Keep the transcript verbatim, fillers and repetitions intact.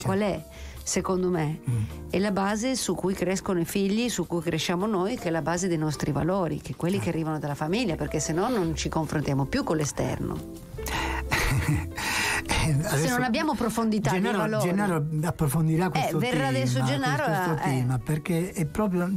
Qual è? Secondo me mm. è la base su cui crescono i figli, su cui cresciamo noi, che è la base dei nostri valori, che quelli che arrivano dalla famiglia, perché se no non ci confrontiamo più con l'esterno. Adesso, se non abbiamo profondità Gennaro, di valori. Gennaro approfondirà questo eh, verrà tema, adesso Gennaro questo a, tema eh. perché è proprio